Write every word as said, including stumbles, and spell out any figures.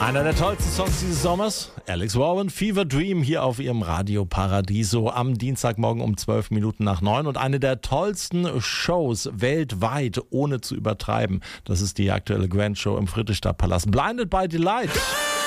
Einer der tollsten Songs dieses Sommers, Alex Warren, Fever Dream, hier auf ihrem Radio Paradiso am Dienstagmorgen um zwölf Minuten nach neun. Und eine der tollsten Shows weltweit, ohne zu übertreiben, das ist die aktuelle Grand Show im Friedrichstadtpalast. Blinded by Delight.